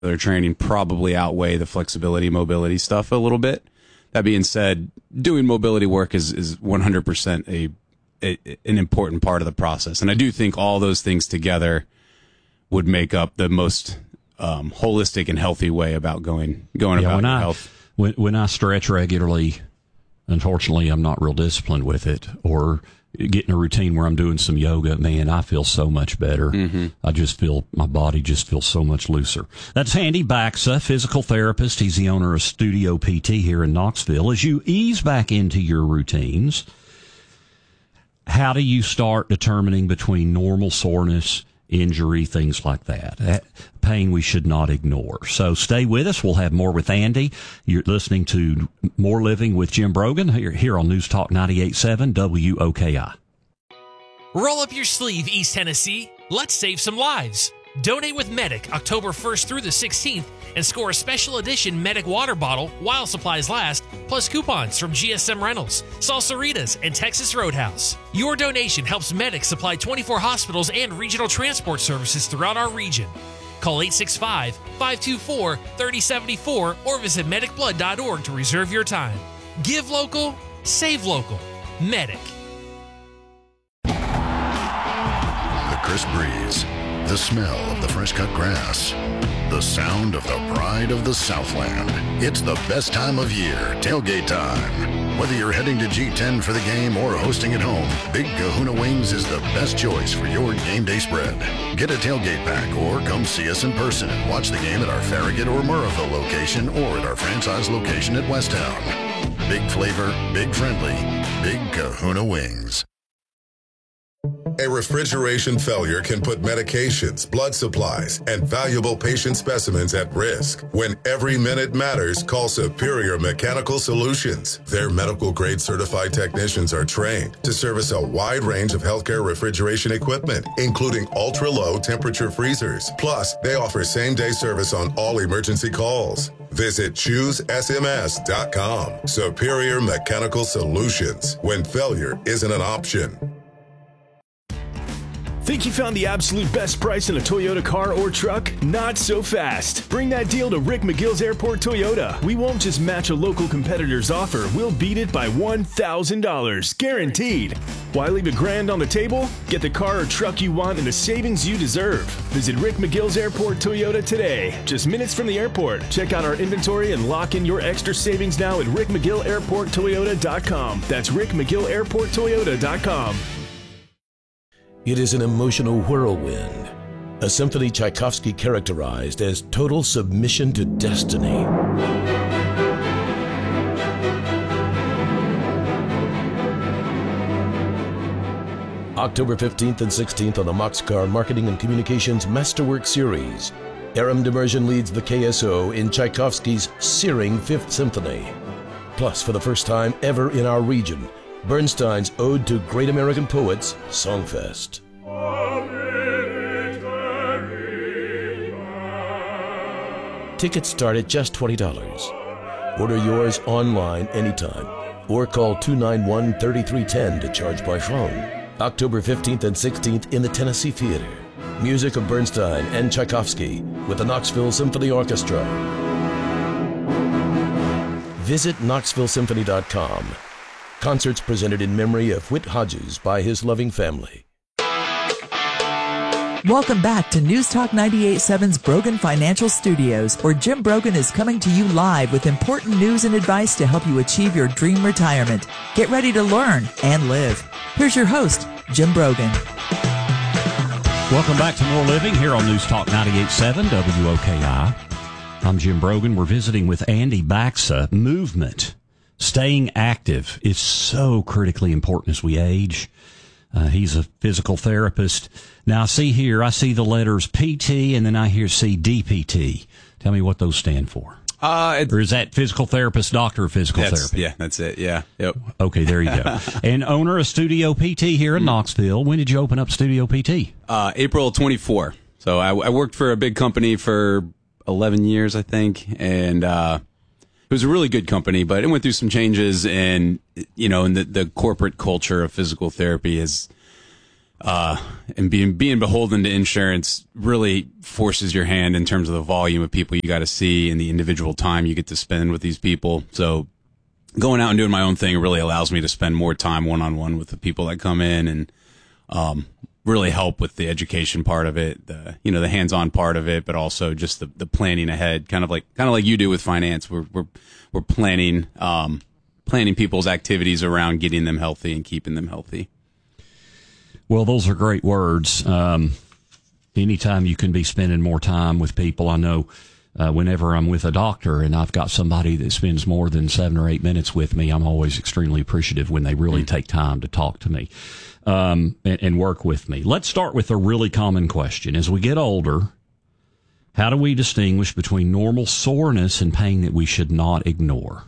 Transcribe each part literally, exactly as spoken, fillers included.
their training probably outweigh the flexibility, mobility stuff a little bit. That being said, doing mobility work is, is one hundred percent a, a an important part of the process. And I do think all those things together would make up the most um, holistic and healthy way about going going yeah, about when your I, health. When, when I stretch regularly, unfortunately, I'm not real disciplined with it, or getting a routine where I'm doing some yoga, man, I feel so much better. Mm-hmm. I just feel, my body just feels so much looser. That's Andy Baxa, physical therapist. He's the owner of Studio P T here in Knoxville. As you ease back into your routines, how do you start determining between normal soreness, injury, things like that? that? Pain we should not ignore. So stay with us. We'll have more with Andy. You're listening to More Living with Jim Brogan here, here on News Talk ninety-eight point seven W O K I. Roll up your sleeve, East Tennessee. Let's save some lives. Donate with Medic October first through the sixteenth and score a special edition Medic water bottle while supplies last, plus coupons from G S M Rentals, Salsaritas, and Texas Roadhouse. Your donation helps Medic supply twenty-four hospitals and regional transport services throughout our region. Call eight six five, five two four, three oh seven four or visit medic blood dot org to reserve your time. Give local, save local. Medic. The crisp breeze, the smell of the fresh-cut grass, the sound of the pride of the Southland. It's the best time of year, tailgate time. Whether you're heading to G ten for the game or hosting at home, Big Kahuna Wings is the best choice for your game day spread. Get a tailgate pack or come see us in person and watch the game at our Farragut or Murrayville location or at our franchise location at Westtown. Big flavor, big friendly, Big Kahuna Wings. A refrigeration failure can put medications, blood supplies, and valuable patient specimens at risk. When every minute matters, call Superior Mechanical Solutions. Their medical-grade certified technicians are trained to service a wide range of healthcare refrigeration equipment, including ultra-low temperature freezers. Plus, they offer same-day service on all emergency calls. Visit choose S M S dot com. Superior Mechanical Solutions. When failure isn't an option. Think you found the absolute best price in a Toyota car or truck? Not so fast. Bring that deal to Rick McGill's Airport Toyota. We won't just match a local competitor's offer. We'll beat it by one thousand dollars. Guaranteed. Why leave a grand on the table? Get the car or truck you want and the savings you deserve. Visit Rick McGill's Airport Toyota today. Just minutes from the airport. Check out our inventory and lock in your extra savings now at rick mcgill airport toyota dot com. That's rick mcgill airport toyota dot com. It is an emotional whirlwind, a symphony Tchaikovsky characterized as total submission to destiny. October fifteenth and sixteenth on the Moxcar Marketing and Communications Masterwork Series. Aram Demersion leads the K S O in Tchaikovsky's searing Fifth Symphony. Plus, for the first time ever in our region, Bernstein's Ode to Great American Poets, Songfest. Tickets start at just twenty dollars. Order yours online anytime or call two nine one, three three one zero to charge by phone. October fifteenth and sixteenth in the Tennessee Theater. Music of Bernstein and Tchaikovsky with the Knoxville Symphony Orchestra. Visit knoxville symphony dot com. Concerts presented in memory of Whit Hodges by his loving family. Welcome back to News Talk ninety-eight point seven's Brogan Financial Studios, where Jim Brogan is coming to you live with important news and advice to help you achieve your dream retirement. Get ready to learn and live. Here's your host, Jim Brogan. Welcome back to More Living here on News Talk ninety-eight point seven W O K I. I'm Jim Brogan. We're visiting with Andy Baxa. Movement, staying active is so critically important as we age. Uh, he's a physical therapist. Now, I see here, I see the letters P T, and then I hear see D P T. Tell me what those stand for. Uh, it, or is that physical therapist, doctor of physical therapy? Yeah, that's it. Yeah. Yep. Okay, there you go. And owner of Studio P T here in Knoxville. When did you open up Studio P T? Uh, April twenty-fourth. So I, I worked for a big company for eleven years, I think, and uh, it was a really good company, but it went through some changes, and you know, and the, the corporate culture of physical therapy has uh, and being being beholden to insurance really forces your hand in terms of the volume of people you got to see and the individual time you get to spend with these people. So going out and doing my own thing really allows me to spend more time one on one with the people that come in and um, really help with the education part of it, the you know the hands on part of it, but also just the, the planning ahead, kind of like kind of like you do with finance. We're we're we're planning um, planning people's activities around getting them healthy and keeping them healthy. Well, those are great words. Um, anytime you can be spending more time with people, I know uh, whenever I'm with a doctor and I've got somebody that spends more than seven or eight minutes with me, I'm always extremely appreciative when they really mm-hmm. take time to talk to me um, and, and work with me. Let's start with a really common question. As we get older, how do we distinguish between normal soreness and pain that we should not ignore?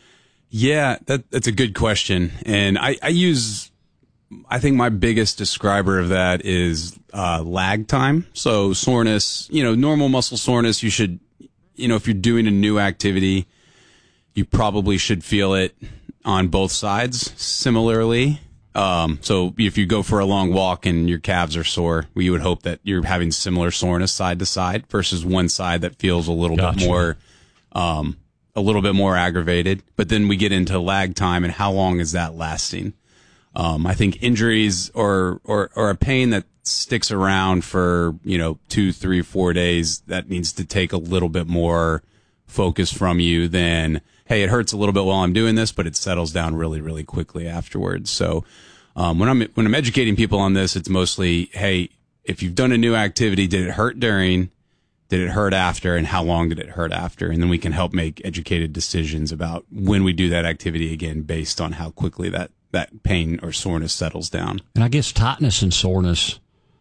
Yeah, that, that's a good question. And I, I use... I think my biggest describer of that is uh, lag time. So soreness, you know, normal muscle soreness, you should, you know, if you're doing a new activity, you probably should feel it on both sides similarly. Um, so if you go for a long walk and your calves are sore, you would hope that you're having similar soreness side to side versus one side that feels a little gotcha. bit more, um, a little bit more aggravated. But then we get into lag time and how long is that lasting? Um, I think injuries or, or, or a pain that sticks around for, you know, two, three, four days, that needs to take a little bit more focus from you than, hey, it hurts a little bit while I'm doing this, but it settles down really, really quickly afterwards. So, um, when I'm, when I'm educating people on this, it's mostly, hey, if you've done a new activity, did it hurt during? Did it hurt after? And how long did it hurt after? And then we can help make educated decisions about when we do that activity again based on how quickly that that pain or soreness settles down. And I guess tightness and soreness,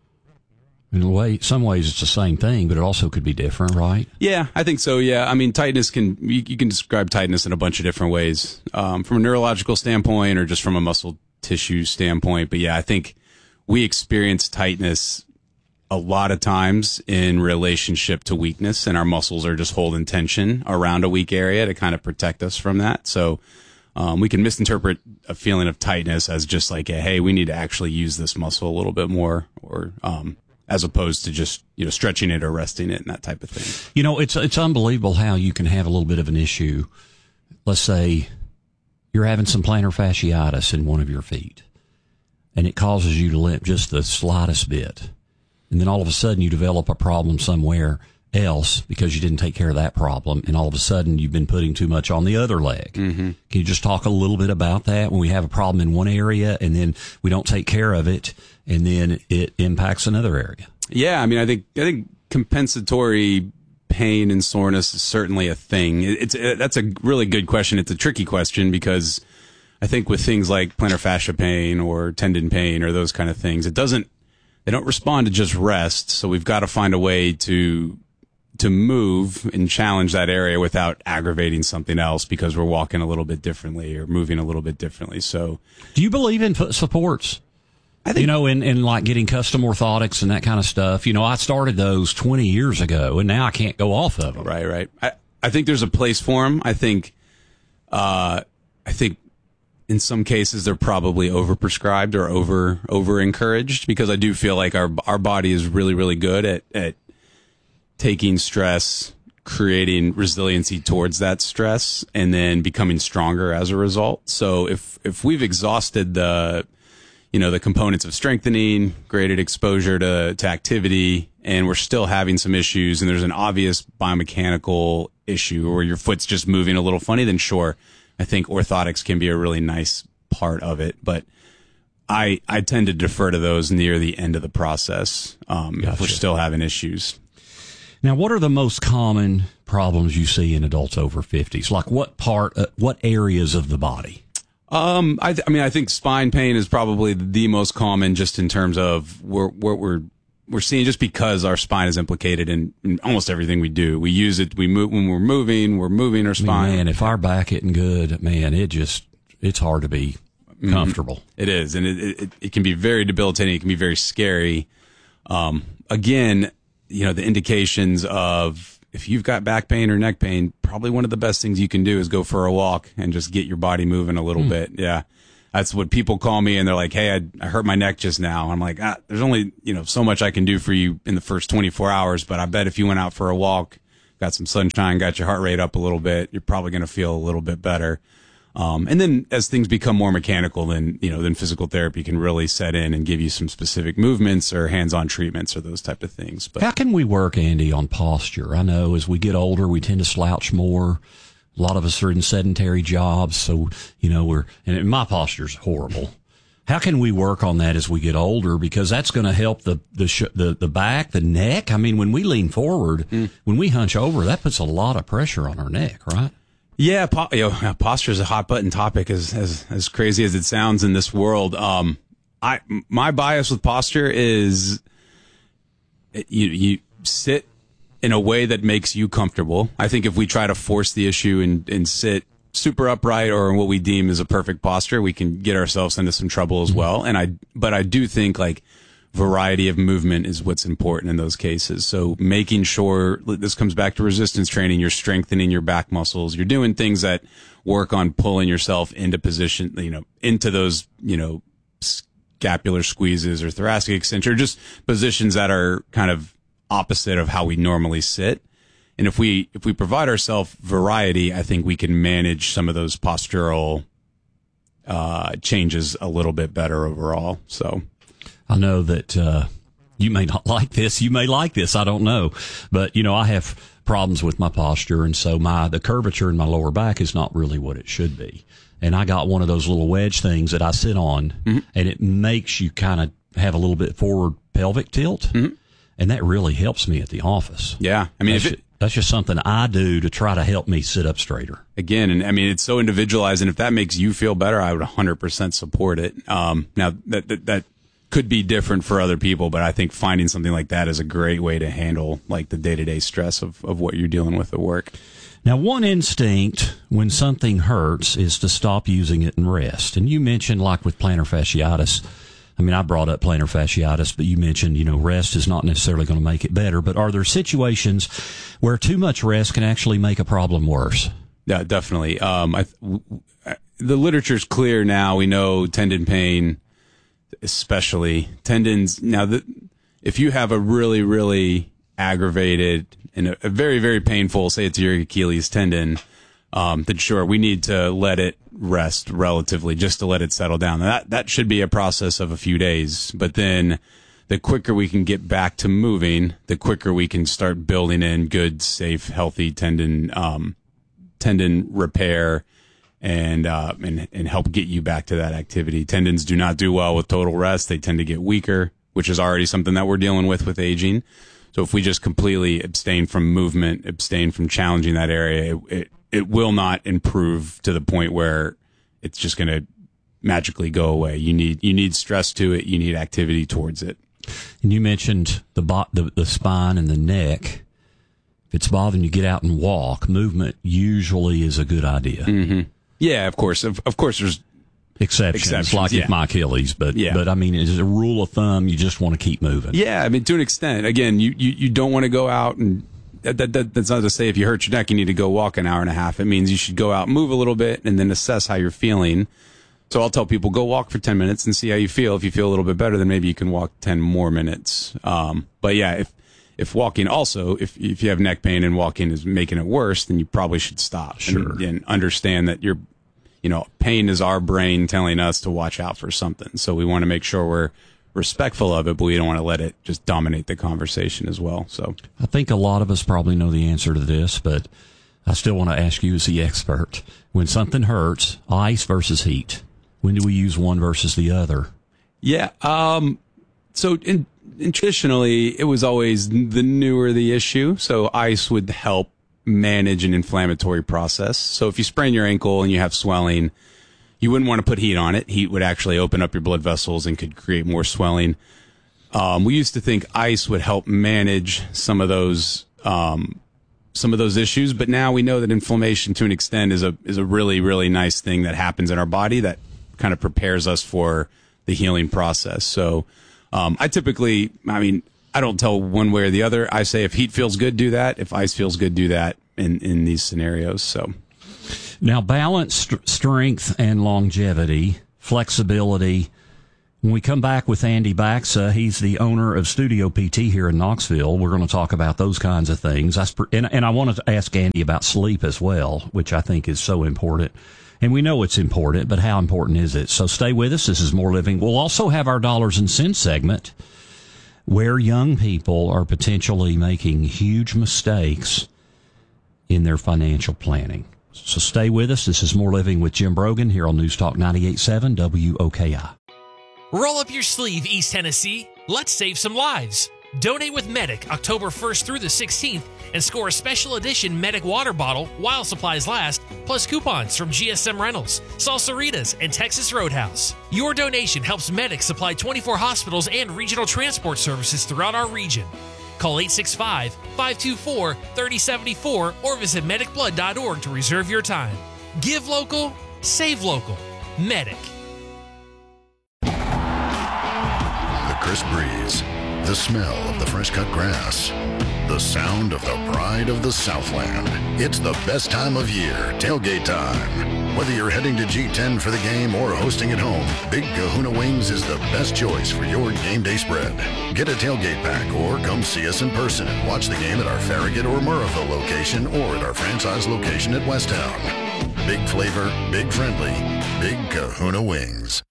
in a way, some ways it's the same thing, but it also could be different, right? Yeah, I think so. Yeah. I mean, tightness can, you, you can describe tightness in a bunch of different ways, um, from a neurological standpoint or just from a muscle tissue standpoint. But yeah, I think we experience tightness a lot of times in relationship to weakness, and our muscles are just holding tension around a weak area to kind of protect us from that. So, Um, we can misinterpret a feeling of tightness as just like, a, hey, we need to actually use this muscle a little bit more, or um, as opposed to just, you know, stretching it or resting it and that type of thing. You know, it's it's unbelievable how you can have a little bit of an issue. Let's say you're having some plantar fasciitis in one of your feet, and it causes you to limp just the slightest bit. And then all of a sudden you develop a problem somewhere else because you didn't take care of that problem, and all of a sudden you've been putting too much on the other leg. Mm-hmm. Can you just talk a little bit about that when we have a problem in one area and then we don't take care of it and then it impacts another area? Yeah, I mean, I think I think compensatory pain and soreness is certainly a thing. It's it, that's a really good question. It's a tricky question because I think with things like plantar fascia pain or tendon pain or those kind of things, it doesn't they don't respond to just rest. So we've got to find a way to to move and challenge that area without aggravating something else because we're walking a little bit differently or moving a little bit differently. So, do you believe in foot supports? I think, you know, in, in like getting custom orthotics and that kind of stuff. You know, I started those twenty years ago, and now I can't go off of them. Right, right. I, I think there's a place for them. I think, uh, I think in some cases they're probably overprescribed or over over encouraged because I do feel like our our body is really really good at at taking stress, creating resiliency towards that stress, and then becoming stronger as a result. So if, if we've exhausted the, you know, the components of strengthening, graded exposure to, to activity, and we're still having some issues and there's an obvious biomechanical issue or your foot's just moving a little funny, then sure, I think orthotics can be a really nice part of it. But I, I tend to defer to those near the end of the process, um, gotcha. if we're still having issues. Now, what are the most common problems you see in adults over fifties? Like what part, uh, what areas of the body? Um, I, th- I mean, I think spine pain is probably the most common, just in terms of what we're, we're we're seeing, just because our spine is implicated in, in almost everything we do. We use it. We move when we're moving. We're moving our spine. I mean, man, if our back isn't good, man, it just it's hard to be comfortable. Mm-hmm. It is, and it, it it can be very debilitating. It can be very scary. Um, again. You know, the indications of if you've got back pain or neck pain, probably one of the best things you can do is go for a walk and just get your body moving a little mm. bit. Yeah. That's what people call me, and they're like, "Hey, I, I hurt my neck just now." I'm like, ah, "There's only you know so much I can do for you in the first twenty-four hours, but I bet if you went out for a walk, got some sunshine, got your heart rate up a little bit, you're probably going to feel a little bit better." Um, and then as things become more mechanical, then you know, then physical therapy can really set in and give you some specific movements or hands-on treatments or those type of things. But how can we work, Andy, on posture? I know as we get older, we tend to slouch more. A lot of us are in sedentary jobs, so, you know, we're, and my posture's horrible. How can we work on that as we get older? Because that's going to help the, the, sh- the, the back, the neck. I mean, when we lean forward, mm. when we hunch over, that puts a lot of pressure on our neck, right? Yeah. Po- you know, posture is a hot button topic, as, as, as crazy as it sounds in this world. Um, I, my bias with posture is you, you sit in a way that makes you comfortable. I think if we try to force the issue and, and sit super upright or in what we deem as a perfect posture, we can get ourselves into some trouble as well. And I, but I do think like variety of movement is what's important in those cases. So making sure, this comes back to resistance training, you're strengthening your back muscles, you're doing things that work on pulling yourself into position, you know, into those, you know, scapular squeezes or thoracic extension, or just positions that are kind of opposite of how we normally sit. And if we if we provide ourselves variety, I think we can manage some of those postural uh, changes a little bit better overall. So I know that uh, you may not like this. You may like this. I don't know. But, you know, I have problems with my posture. And so my the curvature in my lower back is not really what it should be. And I got one of those little wedge things that I sit on, mm-hmm. and it makes you kind of have a little bit forward pelvic tilt. Mm-hmm. And that really helps me at the office. Yeah. I mean, that's, if it, just, that's just something I do to try to help me sit up straighter. Again, and I mean, it's so individualized. And if that makes you feel better, I would one hundred percent support it. Um, now, that, that that could be different for other people, but I think finding something like that is a great way to handle like the day-to-day stress of, of what you're dealing with at work. Now, one instinct when something hurts is to stop using it and rest. And you mentioned, like with plantar fasciitis, I mean, I brought up plantar fasciitis, but you mentioned, you know, rest is not necessarily going to make it better. But are there situations where too much rest can actually make a problem worse? Yeah, definitely. Um, I, w- the literature's clear now. We know tendon pain, especially tendons. Now, the, if you have a really, really aggravated and a, a very, very painful, say it's your Achilles tendon, um, then sure, we need to let it rest relatively, just to let it settle down. That that should be a process of a few days. But then the quicker we can get back to moving, the quicker we can start building in good, safe, healthy tendon um, tendon repair and, uh, and and help get you back to that activity. Tendons do not do well with total rest. They tend to get weaker, which is already something that we're dealing with with aging. So if we just completely abstain from movement, abstain from challenging that area, it, it it will not improve to the point where it's just going to magically go away. You need you need stress to it. You need activity towards it. And you mentioned the bo- the, the spine and the neck. If it's bothering you, get out and walk. Movement usually is a good idea. Mm-hmm. Yeah, of course. Of, of course, there's exceptions, exceptions like yeah. with my Achilles. But, yeah. but I mean, as a rule of thumb, you just want to keep moving. Yeah, I mean, to an extent. Again, you, you, you don't want to go out and That, that, that's not to say if you hurt your neck, you need to go walk an hour and a half. It means you should go out, move a little bit, and then assess how you're feeling. So I'll tell people, go walk for ten minutes and see how you feel. If you feel a little bit better, then maybe you can walk ten more minutes. Um, but yeah, if, if walking also, if, if you have neck pain and walking is making it worse, then you probably should stop. Sure. And, and understand that you're, you know, pain is our brain telling us to watch out for something. So we want to make sure we're respectful of it, but we don't want to let it just dominate the conversation as well. So I think a lot of us probably know the answer to this, but I still want to ask you as the expert. When something hurts, ice versus heat, when do we use one versus the other? Yeah. Um, so in, in traditionally, it was always the newer the issue. So ice would help manage an inflammatory process. So if you sprain your ankle and you have swelling, you wouldn't want to put heat on it. Heat would actually open up your blood vessels and could create more swelling. Um, we used to think ice would help manage some of those, um, some of those issues, but now we know that inflammation to an extent is a, is a really, really nice thing that happens in our body that kind of prepares us for the healing process. So, um, I typically, I mean, I don't tell one way or the other. I say if heat feels good, do that. If ice feels good, do that in, in these scenarios. So. Now, balance, st- strength, and longevity flexibility. When we come back with Andy Baxa, he's the owner of Studio P T here in Knoxville. We're going to talk about those kinds of things. I, and, and I wanted to ask Andy about sleep as well, which I think is so important. And we know it's important, but how important is it? So stay with us. This is More Living. We'll also have our Dollars and Cents segment where young people are potentially making huge mistakes in their financial planning. So stay with us. This is More Living with Jim Brogan here on News Talk ninety-eight point seven W O K I. Roll up your sleeve, East Tennessee. Let's save some lives. Donate with Medic October first through the sixteenth and score a special edition Medic water bottle while supplies last, plus coupons from G S M Rentals, Salsaritas, and Texas Roadhouse. Your donation helps Medic supply twenty-four hospitals and regional transport services throughout our region. Call eight six five, five two four, three zero seven four or visit medic blood dot org to reserve your time. Give local, save local. Medic. The crisp breeze, the smell of the fresh cut grass, the sound of the pride of the Southland. It's the best time of year, tailgate time. Whether you're heading to G ten for the game or hosting at home, Big Kahuna Wings is the best choice for your game day spread. Get a tailgate pack or come see us in person and watch the game at our Farragut or Murrayville location or at our franchise location at Westtown. Big flavor, big friendly, Big Kahuna Wings.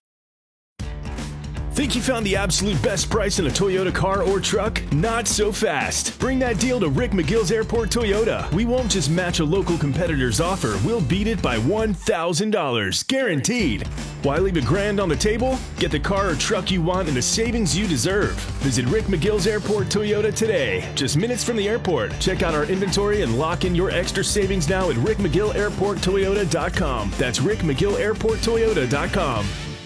Think you found the absolute best price in a Toyota car or truck? Not so fast. Bring that deal to Rick McGill's Airport Toyota. We won't just match a local competitor's offer. We'll beat it by one thousand dollars. Guaranteed. Why leave a grand on the table? Get the car or truck you want and the savings you deserve. Visit Rick McGill's Airport Toyota today. Just minutes from the airport. Check out our inventory and lock in your extra savings now at rick mcgill airport toyota dot com. That's rick mcgill airport toyota dot com.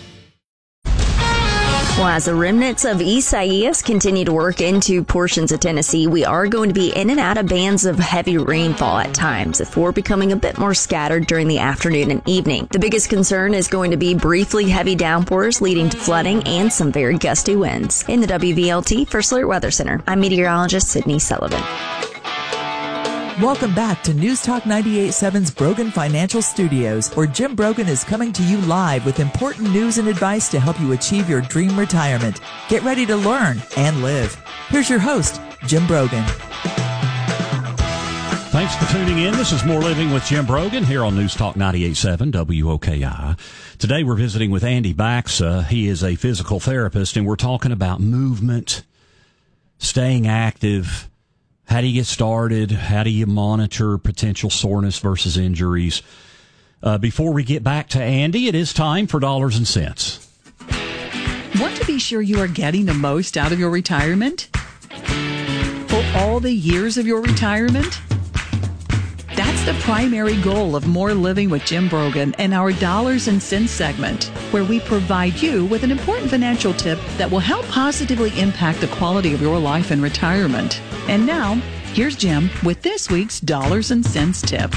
Well, as the remnants of Isaias continue to work into portions of Tennessee, we are going to be in and out of bands of heavy rainfall at times before becoming a bit more scattered during the afternoon and evening. The biggest concern is going to be briefly heavy downpours leading to flooding and some very gusty winds. In the W V L T First Alert Weather Center, I'm meteorologist Sydney Sullivan. Welcome back to News Talk ninety-eight point seven's Brogan Financial Studios, where Jim Brogan is coming to you live with important news and advice to help you achieve your dream retirement. Get ready to learn and live. Here's your host, Jim Brogan. Thanks for tuning in. This is More Living with Jim Brogan here on News Talk ninety-eight point seven W O K I. Today we're visiting with Andy Baxa. He is a physical therapist, and we're talking about movement, staying active. How do you get started? How do you monitor potential soreness versus injuries? Uh, before we get back to Andy, it is time for Dollars and Cents. Want to be sure you are getting the most out of your retirement? For all the years of your retirement? That's the primary goal of More Living with Jim Brogan and our Dollars and Cents segment, where we provide you with an important financial tip that will help positively impact the quality of your life in retirement. And now, here's Jim with this week's Dollars and Cents tip.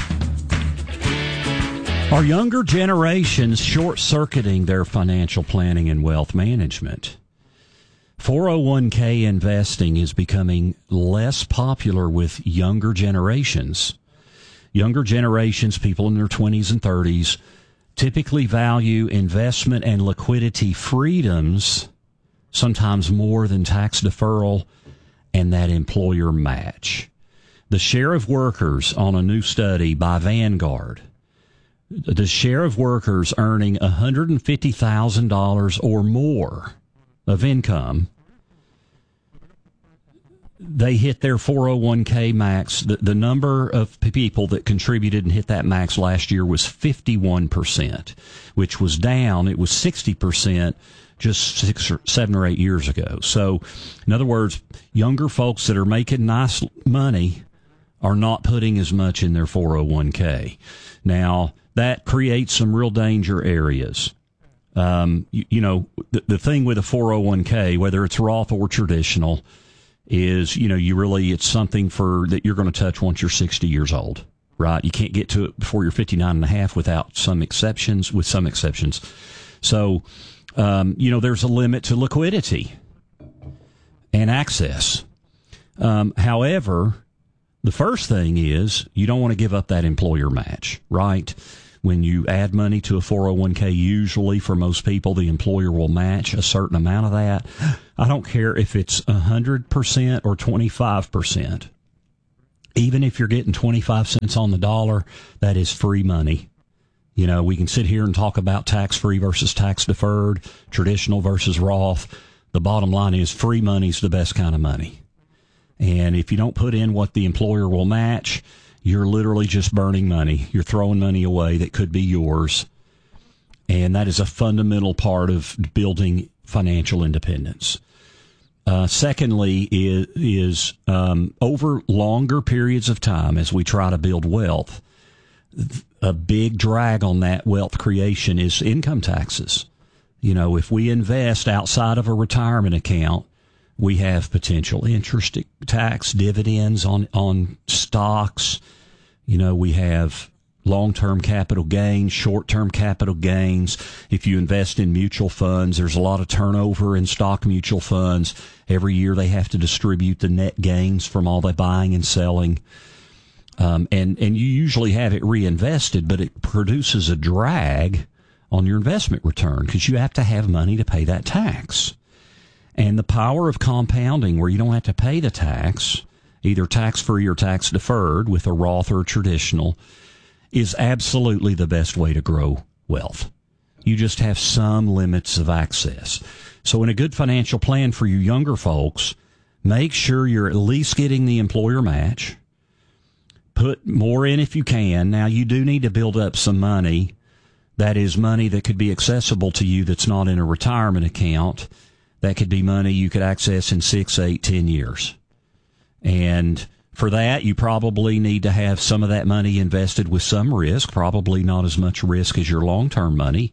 Are younger generations short-circuiting their financial planning and wealth management? four oh one k investing is becoming less popular with younger generations. Younger generations, people in their twenties and thirties, typically value investment and liquidity freedoms, sometimes more than tax deferral and that employer match. The share of workers on a new study by Vanguard, the share of workers earning one hundred fifty thousand dollars or more of income, they hit their four oh one k max. The, the number of people that contributed and hit that max last year was fifty-one percent, which was down. It was sixty percent just six or seven or eight years ago. So, in other words, younger folks that are making nice money are not putting as much in their four oh one k. Now, that creates some real danger areas. Um, you, you know, the, the thing with a four oh one k, whether it's Roth or traditional, is, you know, you really, it's something for that you're going to touch once you're sixty years old, right? You can't get to it before you're fifty-nine and a half without some exceptions, with some exceptions. So, um, you know, there's a limit to liquidity and access. Um, however, the first thing is you don't want to give up that employer match, right? When you add money to a four oh one k, usually for most people, the employer will match a certain amount of that. I don't care if it's one hundred percent or twenty-five percent. Even if you're getting twenty-five cents on the dollar, that is free money. You know, we can sit here and talk about tax-free versus tax-deferred, traditional versus Roth. The bottom line is free money is the best kind of money. And if you don't put in what the employer will match, you're literally just burning money. You're throwing money away that could be yours. And that is a fundamental part of building financial independence. Uh, secondly, is, is um, over longer periods of time as we try to build wealth, a big drag on that wealth creation is income taxes. You know, if we invest outside of a retirement account, we have potential interest tax, dividends on, on stocks. You know, we have long-term capital gains, short-term capital gains. If you invest in mutual funds, there's a lot of turnover in stock mutual funds. Every year they have to distribute the net gains from all the buying and selling. Um, and, and you usually have it reinvested, but it produces a drag on your investment return because you have to have money to pay that tax. And the power of compounding, where you don't have to pay the tax, either tax-free or tax-deferred with a Roth or a traditional, is absolutely the best way to grow wealth. You just have some limits of access. So in a good financial plan for you younger folks, make sure you're at least getting the employer match. Put more in if you can. Now, you do need to build up some money. That is money that could be accessible to you that's not in a retirement account. That could be money you could access in six, eight, ten years. And for that, you probably need to have some of that money invested with some risk, probably not as much risk as your long-term money.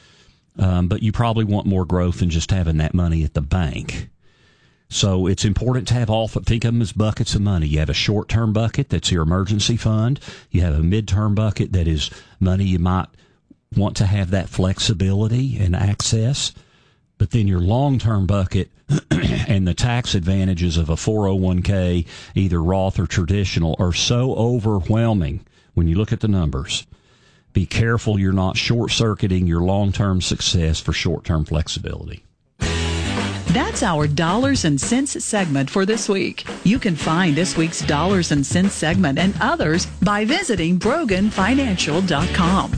Um, but you probably want more growth than just having that money at the bank. So it's important to have all, think of them as buckets of money. You have a short-term bucket, that's your emergency fund. You have a mid-term bucket, that is money you might want to have that flexibility and access. But then your long-term bucket and the tax advantages of a four oh one k, either Roth or traditional, are so overwhelming when you look at the numbers. Be careful you're not short-circuiting your long-term success for short-term flexibility. That's our Dollars and Cents segment for this week. You can find this week's Dollars and Cents segment and others by visiting Brogan Financial dot com.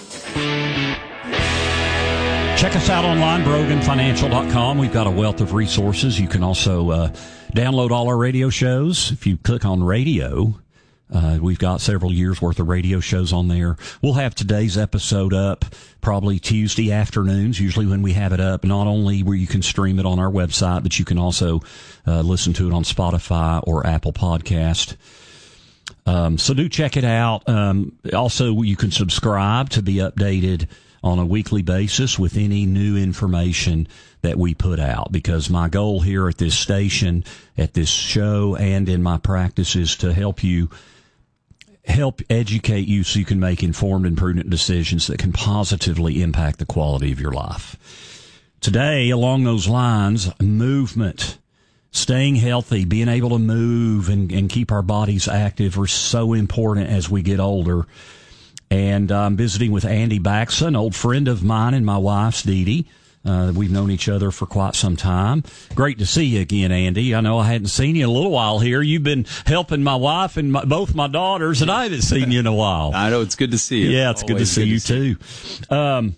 Check us out online, Brogan Financial dot com. We've got a wealth of resources. You can also uh, download all our radio shows. If you click on radio, uh, we've got several years' worth of radio shows on there. We'll have today's episode up probably Tuesday afternoons, usually when we have it up, not only where you can stream it on our website, but you can also uh, listen to it on Spotify or Apple Podcast. Um, so do check it out. Um, also, you can subscribe to be updated on a weekly basis with any new information that we put out, because my goal here at this station, at this show, and in my practice is to help you, help educate you so you can make informed and prudent decisions that can positively impact the quality of your life. Today, along those lines, movement, staying healthy, being able to move and, and keep our bodies active are so important as we get older. And I'm visiting with Andy Baxa, an old friend of mine and my wife's, Dee Dee. Uh, we've known each other for quite some time. Great to see you again, Andy. I know I hadn't seen you in a little while here. You've been helping my wife and my, both my daughters, and I haven't seen you in a while. I know. It's good to see you. Yeah, it's Always good to see good you, to see. too. Um,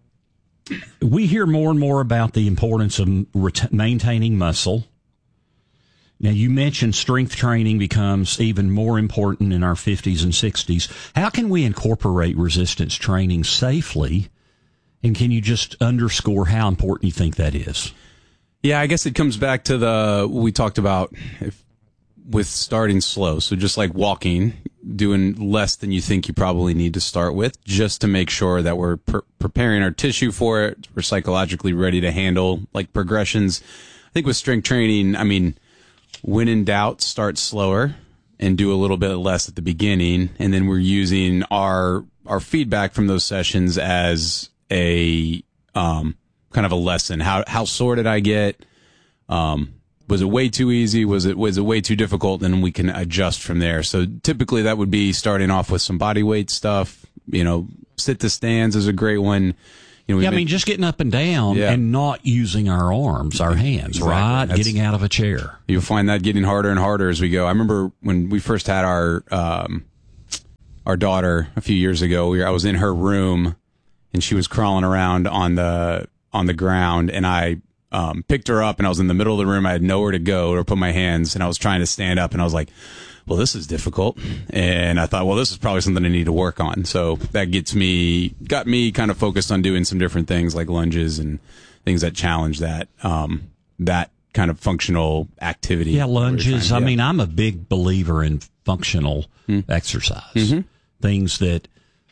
we hear more and more about the importance of ret- maintaining muscle. Now, you mentioned strength training becomes even more important in our fifties and sixties. How can we incorporate resistance training safely? And can you just underscore how important you think that is? Yeah, I guess it comes back to the, we talked about if, with starting slow. So just like walking, doing less than you think you probably need to start with, just to make sure that we're pre- preparing our tissue for it. We're psychologically ready to handle like progressions. I think with strength training, I mean, when in doubt, start slower and do a little bit less at the beginning. And then we're using our, our feedback from those sessions as a, um, kind of a lesson. How, how sore did I get? Um, was it way too easy? Was it, was it way too difficult? And we can adjust from there. So typically that would be starting off with some body weight stuff, you know, sit to stands is a great one. You know, yeah, I mean, just getting up and down yeah. and not using our arms, our hands, exactly. right? That's, getting out of a chair. You'll find that getting harder and harder as we go. I remember when we first had our um, our daughter a few years ago. We were, I was in her room, and she was crawling around on the on the ground, and I um, picked her up, and I was in the middle of the room. I had nowhere to go or put my hands, and I was trying to stand up, and I was like, well, this is difficult. And I thought, well, this is probably something I need to work on. So that gets me, got me kind of focused on doing some different things like lunges and things that challenge that, um, that kind of functional activity. Yeah, lunges. To, I yeah. mean, I'm a big believer in functional mm. exercise. Mm-hmm. Things that,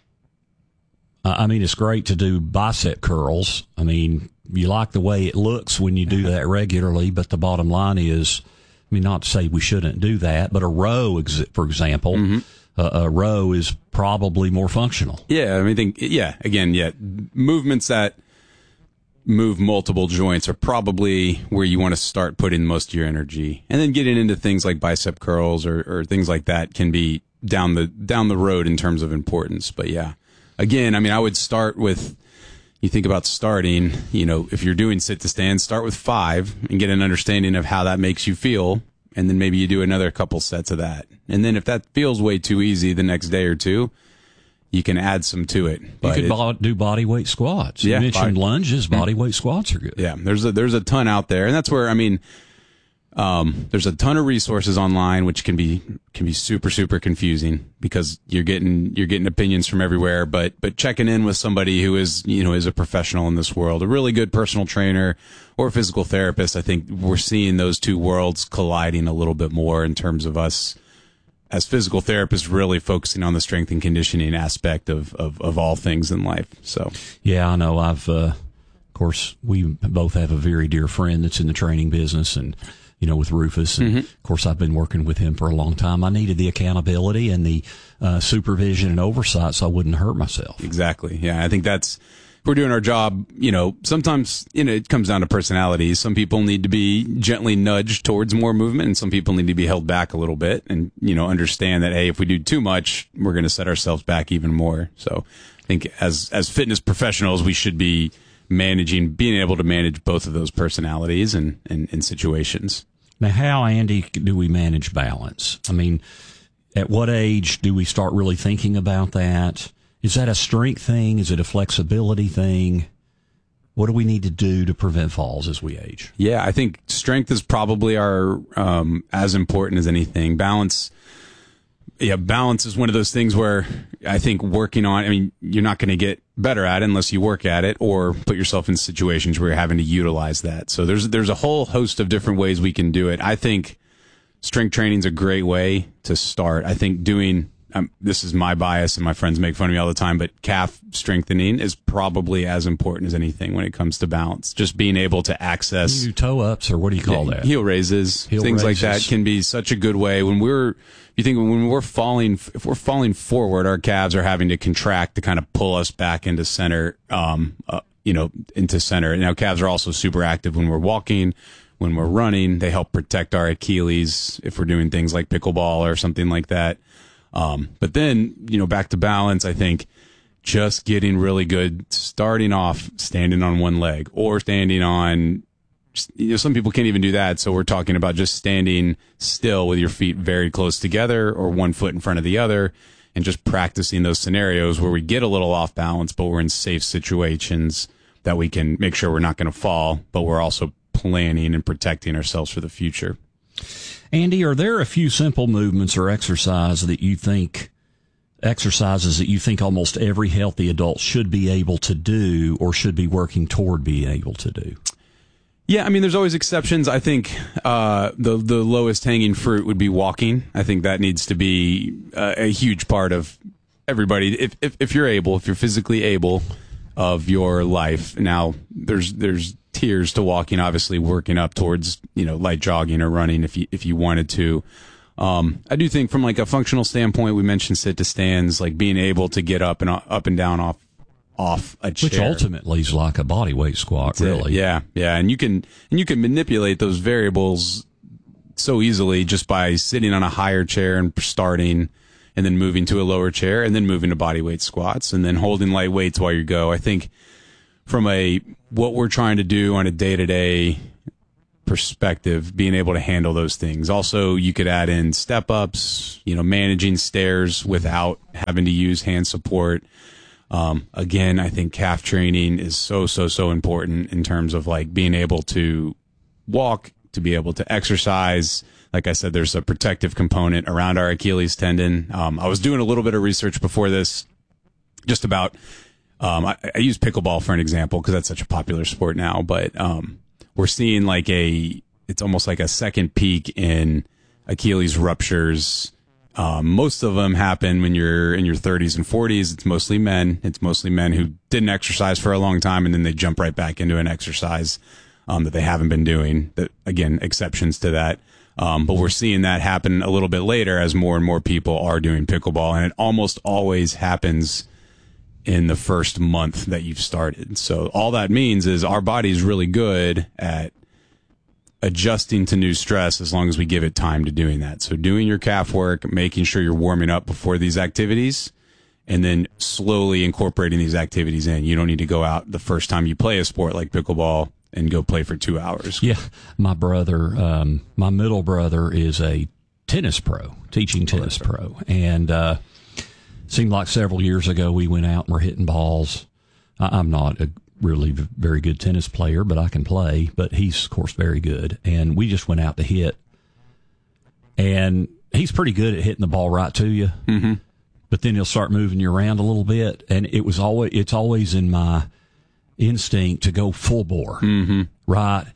uh, I mean, it's great to do bicep curls. I mean, you like the way it looks when you do that regularly, but the bottom line is, I mean, not to say we shouldn't do that, but a row, for example, mm-hmm. uh, a row is probably more functional. Yeah, I mean, I think, yeah, again, yeah, movements that move multiple joints are probably where you want to start putting most of your energy. And then getting into things like bicep curls or, or things like that can be down the down the road in terms of importance. But yeah, again, I mean, I would start with, you think about starting, you know, if you're doing sit to stand, start with five and get an understanding of how that makes you feel. And then maybe you do another couple sets of that. And then if that feels way too easy the next day or two, you can add some to it. But you could it, bo- do body weight squats. Yeah, you mentioned body, lunges, body weight squats are good. Yeah, there's a, there's a ton out there. And that's where, I mean, Um, there's a ton of resources online, which can be, can be super, super confusing because you're getting, you're getting opinions from everywhere, but, but checking in with somebody who is, you know, is a professional in this world, a really good personal trainer or physical therapist. I think we're seeing those two worlds colliding a little bit more in terms of us as physical therapists really focusing on the strength and conditioning aspect of, of, of all things in life. So, yeah, I know I've, uh, of course, we both have a very dear friend that's in the training business and, you know, with Rufus. And, mm-hmm. of course, I've been working with him for a long time. I needed the accountability and the uh, supervision and oversight so I wouldn't hurt myself. Exactly. Yeah, I think that's, if we're doing our job, you know, sometimes, you know, it comes down to personalities. Some people need to be gently nudged towards more movement, and some people need to be held back a little bit and, you know, understand that, hey, if we do too much, we're going to set ourselves back even more. So I think as, as fitness professionals, we should be managing, being able to manage both of those personalities and, and, and situations. Now, how, Andy, do we manage balance? I mean, at what age do we start really thinking about that? Is that a strength thing? Is it a flexibility thing? What do we need to do to prevent falls as we age? Yeah, I think strength is probably our um, as important as anything. Balance, yeah, balance is one of those things where I think working on, I mean, you're not going to get better at it unless you work at it or put yourself in situations where you're having to utilize that. So there's there's a whole host of different ways we can do it. I think strength training is a great way to start. I think doing, um, this is my bias and my friends make fun of me all the time, but calf strengthening is probably as important as anything when it comes to balance. Just being able to access. You do toe ups, or what do you call yeah, that? Heel raises, heel things raises. like that can be such a good way. When we're, you think when we're falling, if we're falling forward, our calves are having to contract to kind of pull us back into center, um, uh, you know, into center. Now, calves are also super active when we're walking, when we're running. They help protect our Achilles if we're doing things like pickleball or something like that. Um, but then, you know, back to balance, I think just getting really good, starting off standing on one leg or standing on, you know, some people can't even do that. So we're talking about just standing still with your feet very close together or one foot in front of the other and just practicing those scenarios where we get a little off balance, but we're in safe situations that we can make sure we're not going to fall, but we're also planning and protecting ourselves for the future. Andy, are there a few simple movements or exercise that you think exercises that you think almost every healthy adult should be able to do or should be working toward being able to do? Yeah, I mean, there's always exceptions. I think uh, the the lowest hanging fruit would be walking. I think that needs to be uh, a huge part of everybody. If, if if you're able, if you're physically able, of your life. Now, there's there's tiers to walking. Obviously, working up towards, you know, light jogging or running if you if you wanted to. Um, I do think from like a functional standpoint, we mentioned sit to stands, like being able to get up and up and down off. off a chair. Which ultimately is like a body weight squat, really. Yeah, yeah. And you can and you can manipulate those variables so easily just by sitting on a higher chair and starting and then moving to a lower chair, and then moving to bodyweight squats, and then holding light weights while you go. I think from a what we're trying to do on a day-to-day perspective, being able to handle those things. Also, you could add in step-ups, you know, managing stairs without having to use hand support. Um, again, I think calf training is so, so, so important in terms of like being able to walk, to be able to exercise. Like I said, there's a protective component around our Achilles tendon. Um, I was doing a little bit of research before this just about, um, I, I use pickleball for an example because that's such a popular sport now, but, um, we're seeing like a, it's almost like a second peak in Achilles ruptures. Um, most of them happen when you're in your thirties and forties. It's mostly men. It's mostly men who didn't exercise for a long time, and then they jump right back into an exercise um, that they haven't been doing. That, again, exceptions to that. Um, but we're seeing that happen a little bit later as more and more people are doing pickleball, and it almost always happens in the first month that you've started. So all that means is our body's really good at adjusting to new stress as long as we give it time to doing that. So doing your calf work, making sure you're warming up before these activities, and then slowly incorporating these activities in. You don't need to go out the first time you play a sport like pickleball and go play for two hours. Yeah. My brother, um, my middle brother is a tennis pro, teaching tennis pro. And, uh, seemed like several years ago we went out and we're hitting balls. I, I'm not a really very good tennis player, but I can play. But he's, of course, very good. And we just went out to hit. And he's pretty good at hitting the ball right to you. Mm-hmm. But then he'll start moving you around a little bit. And it was always, it's always in my instinct to go full bore. Mm-hmm. Right.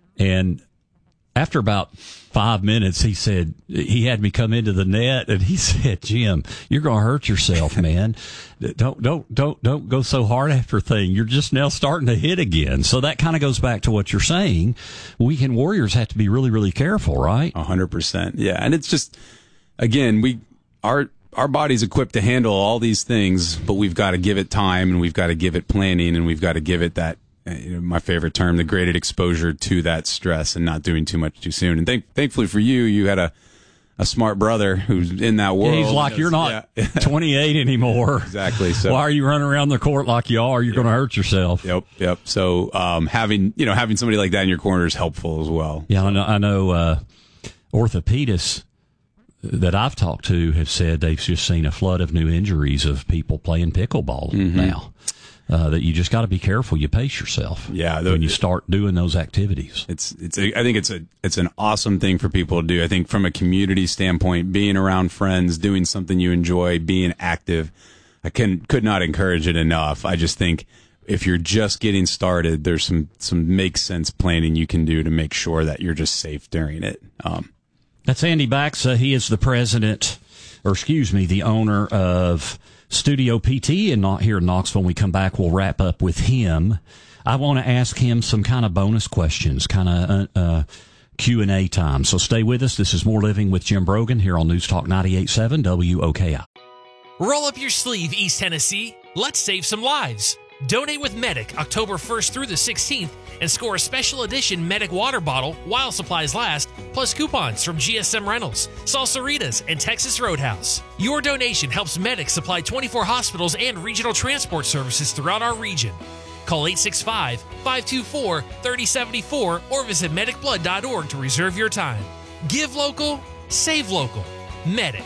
And after about five minutes, he said, he had me come into the net and he said, Jim, you're going to hurt yourself, man. don't, don't, don't, don't go so hard after thing. You're just now starting to hit again. So that kind of goes back to what you're saying. Weekend warriors have to be really, really careful, right? A hundred percent. Yeah. And it's just, again, we, our, our body's equipped to handle all these things, but we've got to give it time, and we've got to give it planning, and we've got to give it that, you know, my favorite term, the graded exposure to that stress, and not doing too much too soon. And thank, thankfully for you, you had a, a smart brother who's in that world. Yeah, he's like, you're not yeah. twenty-eight anymore. Exactly. So why are you running around the court like you are? You're yep. going to hurt yourself. Yep. Yep. So, um, having, you know, having somebody like that in your corner is helpful as well. Yeah. I know, I know, uh, orthopedists that I've talked to have said they've just seen a flood of new injuries of people playing pickleball mm-hmm. now. Uh, that you just got to be careful. You pace yourself. Yeah, the, when you start doing those activities. It's it's. A, I think it's a it's an awesome thing for people to do. I think from a community standpoint, being around friends, doing something you enjoy, being active, I can could not encourage it enough. I just think if you're just getting started, there's some some make sense planning you can do to make sure that you're just safe during it. Um, That's Andy Baxa. He is the president, or excuse me, the owner of Studio P T, and not here in Knoxville. When we come back, we'll wrap up with him. I want to ask him some kind of bonus questions, kind of uh, uh, Q and A time. So stay with us. This is More Living with Jim Brogan here on News Talk ninety-eight point seven W O K I. Roll up your sleeve, East Tennessee. Let's save some lives. Donate with Medic October first through the sixteenth and score a special edition Medic water bottle while supplies last, plus coupons from G S M Rentals, Salsaritas, and Texas Roadhouse. Your donation helps Medic supply twenty-four hospitals and regional transport services throughout our region. Call eight six five, five two four, three zero seven four or visit medic blood dot org to reserve your time. Give local, save local. Medic.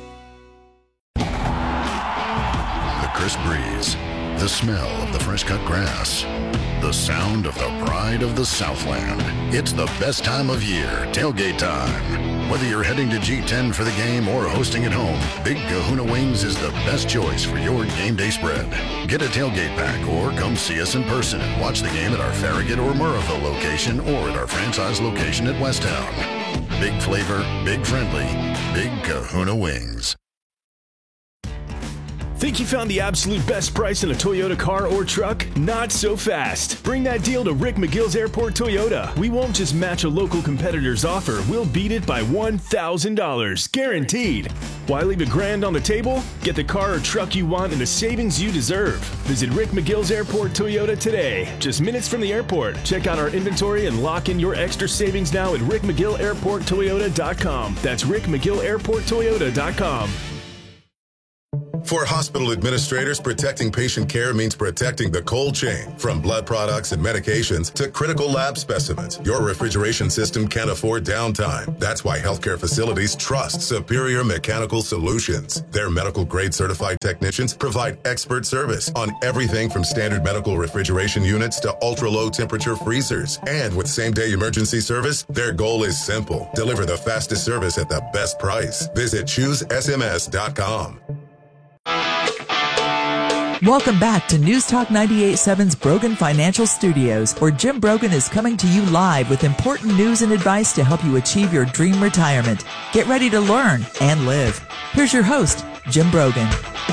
The crisp breeze, the smell of the fresh cut grass, the sound of the pride of the Southland. It's the best time of year, tailgate time. Whether you're heading to G ten for the game or hosting at home, Big Kahuna Wings is the best choice for your game day spread. Get a tailgate pack or come see us in person and watch the game at our Farragut or Murrayville location or at our franchise location at Westtown. Big flavor, big friendly, Big Kahuna Wings. Think you found the absolute best price in a Toyota car or truck? Not so fast. Bring that deal to Rick McGill's Airport Toyota. We won't just match a local competitor's offer. We'll beat it by one thousand dollars. Guaranteed. Why leave a grand on the table? Get the car or truck you want and the savings you deserve. Visit Rick McGill's Airport Toyota today. Just minutes from the airport. Check out our inventory and lock in your extra savings now at rick mcgill airport toyota dot com. That's rick mcgill airport toyota dot com. For hospital administrators, protecting patient care means protecting the cold chain. From blood products and medications to critical lab specimens, your refrigeration system can't afford downtime. That's why healthcare facilities trust Superior Mechanical Solutions. Their medical-grade certified technicians provide expert service on everything from standard medical refrigeration units to ultra-low temperature freezers. And with same-day emergency service, their goal is simple. Deliver the fastest service at the best price. Visit choose S M S dot com. Welcome back to News Talk ninety-eight point seven's Brogan Financial Studios, where Jim Brogan is coming to you live with important news and advice to help you achieve your dream retirement. Get ready to learn and live. Here's your host, Jim Brogan.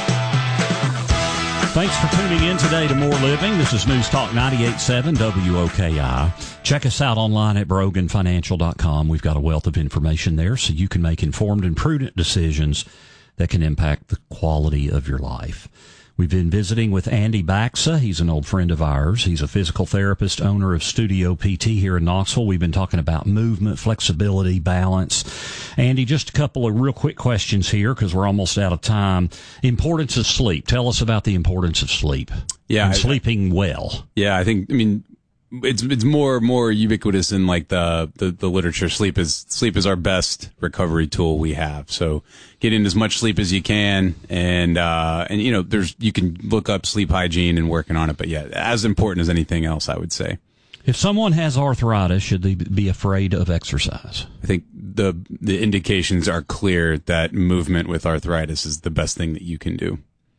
Thanks for tuning in today to More Living. This is News Talk ninety-eight point seven W O K I. Check us out online at brogan financial dot com. We've got a wealth of information there so you can make informed and prudent decisions that can impact the quality of your life. We've been visiting with Andy Baxa. He's an old friend of ours. He's a physical therapist, owner of Studio P T here in Knoxville. We've been talking about movement, flexibility, balance. Andy, just a couple of real quick questions here because we're almost out of time. Importance of sleep. Tell us about the importance of sleep. Yeah. And I, sleeping well. Yeah, I think, I mean, it's it's more more ubiquitous in like the, the, the literature. Sleep is sleep is our best recovery tool we have. So get in as much sleep as you can, and uh, and you know there's you can look up sleep hygiene and working on it. But yeah, as important as anything else, I would say. If someone has arthritis, should they be afraid of exercise? I think the the indications are clear that movement with arthritis is the best thing that you can do.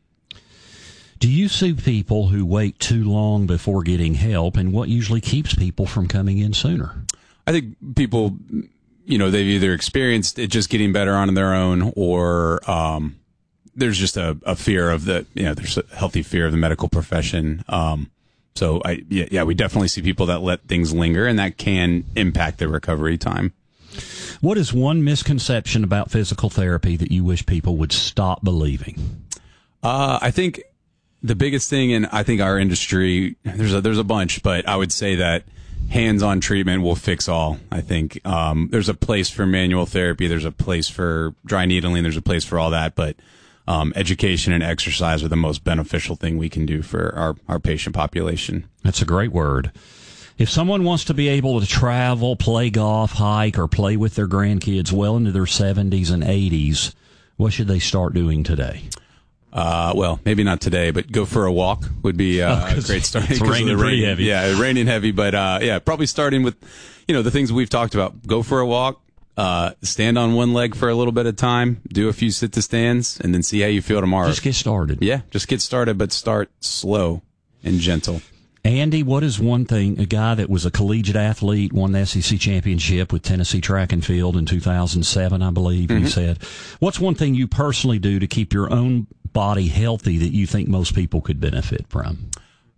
Do you see people who wait too long before getting help, and what usually keeps people from coming in sooner? I think people, you know, they've either experienced it just getting better on their own, or um, there's just a, a fear of the, you know, there's a healthy fear of the medical profession. Um, so I, yeah, yeah, we definitely see people that let things linger, and that can impact their recovery time. What is one misconception about physical therapy that you wish people would stop believing? Uh, I think the biggest thing in, I think, our industry, there's a, there's a bunch, but I would say that hands-on treatment will fix all. I think, um, there's a place for manual therapy. There's a place for dry needling. There's a place for all that. But, um, education and exercise are the most beneficial thing we can do for our, our patient population. That's a great word. If someone wants to be able to travel, play golf, hike, or play with their grandkids well into their seventies and eighties, what should they start doing today? Uh, well, maybe not today, but go for a walk would be uh, oh, a great start. It's raining pretty rain, heavy. Yeah, raining heavy, but uh, yeah, probably starting with, you know, the things we've talked about. Go for a walk, uh, stand on one leg for a little bit of time, do a few sit to stands, and then see how you feel tomorrow. Just get started. Yeah, just get started, but start slow and gentle. Andy, what is one thing, a guy that was a collegiate athlete, won the S E C championship with Tennessee Track and Field in two thousand seven, I believe mm-hmm. you said. What's one thing you personally do to keep your own body healthy that you think most people could benefit from?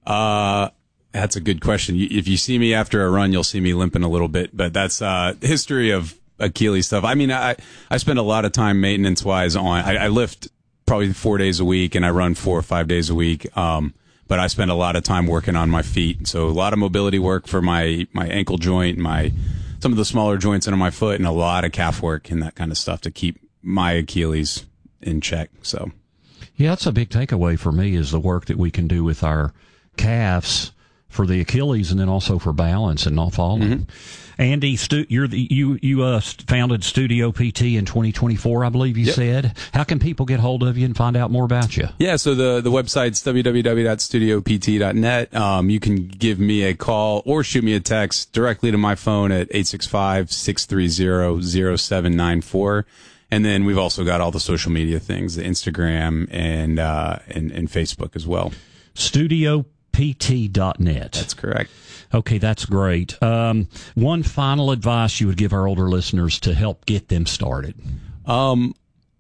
Uh, that's a good question. If you see me after a run, you'll see me limping a little bit, but that's uh history of Achilles stuff. I mean, I, I spend a lot of time maintenance wise on, I, I lift probably four days a week and I run four or five days a week. Um, but I spend a lot of time working on my feet. So a lot of mobility work for my, my ankle joint, my, some of the smaller joints under my foot, and a lot of calf work and that kind of stuff to keep my Achilles in check. So. Yeah, that's a big takeaway for me is the work that we can do with our calves for the Achilles and then also for balance and not falling. Mm-hmm. Andy, stu- you're the, you you uh, founded Studio P T in twenty twenty-four, I believe you yep. said. How can people get hold of you and find out more about you? Yeah, so the, the website's w w w dot studio p t dot net. Um, you can give me a call or shoot me a text directly to my phone at eight six five, six three zero, zero seven nine four. And then we've also got all the social media things, the Instagram and uh, and, and Facebook as well. studio p t dot net. That's correct. Okay, that's great. Um, one final advice you would give our older listeners to help get them started? Um,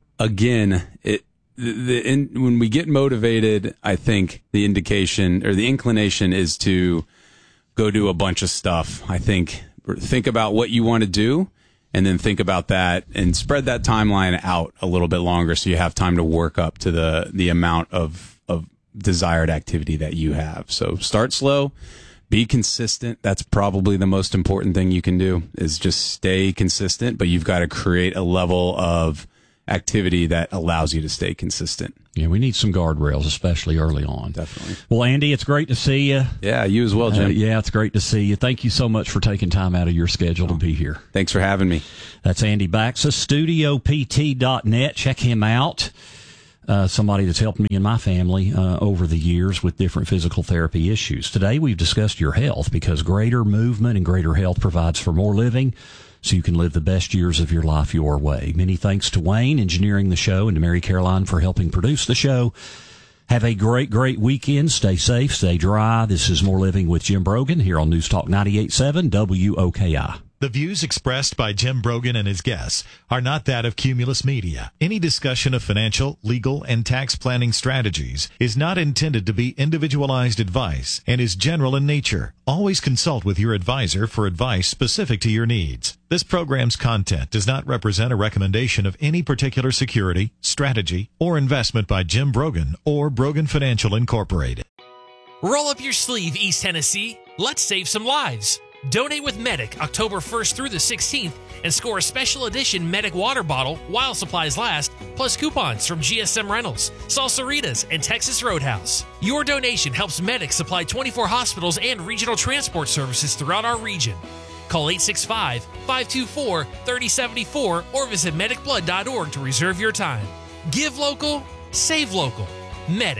again, it the, the in, when we get motivated, I think the indication or the inclination is to go do a bunch of stuff. I think think about what you want to do. And then think about that and spread that timeline out a little bit longer so you have time to work up to the, the amount of, of desired activity that you have. So start slow, be consistent. That's probably the most important thing you can do is just stay consistent, but you've got to create a level of activity that allows you to stay consistent. Yeah, we need some guardrails, especially early on. Definitely. Well, Andy, it's great to see you. Yeah, you as well, Jim. Uh, yeah, it's great to see you. Thank you so much for taking time out of your schedule to be here. Thanks for having me. That's Andy Baxa, studio p t dot net. Check him out. Uh, somebody that's helped me and my family uh, over the years with different physical therapy issues. Today, we've discussed your health because greater movement and greater health provides for more living, so you can live the best years of your life your way. Many thanks to Wayne engineering the show and to Mary Caroline for helping produce the show. Have a great, great weekend. Stay safe, stay dry. This is More Living with Jim Brogan here on News Talk ninety-eight point seven W O K I. The views expressed by Jim Brogan and his guests are not that of Cumulus Media. Any discussion of financial, legal, and tax planning strategies is not intended to be individualized advice and is general in nature. Always consult with your advisor for advice specific to your needs. This program's content does not represent a recommendation of any particular security, strategy, or investment by Jim Brogan or Brogan Financial Incorporated. Roll up your sleeve, East Tennessee. Let's save some lives. Donate with Medic October first through the sixteenth and score a special edition Medic water bottle while supplies last, plus coupons from G S M Rentals, Salsaritas, and Texas Roadhouse. Your donation helps Medic supply twenty-four hospitals and regional transport services throughout our region. Call eight six five, five two four, three oh seven four or visit medic blood dot org to reserve your time. Give local, save local. Medic.